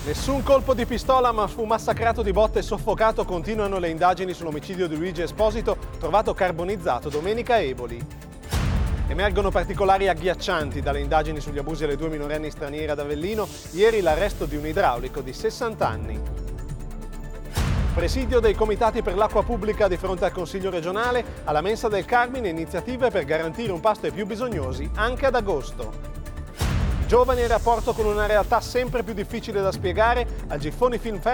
Nessun colpo di pistola, ma fu massacrato di botte e soffocato. Continuano le indagini sull'omicidio di Luigi Esposito, trovato carbonizzato domenica a Eboli. Emergono particolari agghiaccianti dalle indagini sugli abusi alle 2 minorenni straniere ad Avellino. Ieri l'arresto di un idraulico di 60 anni. Presidio dei comitati per l'acqua pubblica di fronte al Consiglio regionale. Alla Mensa del Carmine iniziative per garantire un pasto ai più bisognosi anche ad agosto. Giovani in rapporto con una realtà sempre più difficile da spiegare. Al Giffoni Film Festival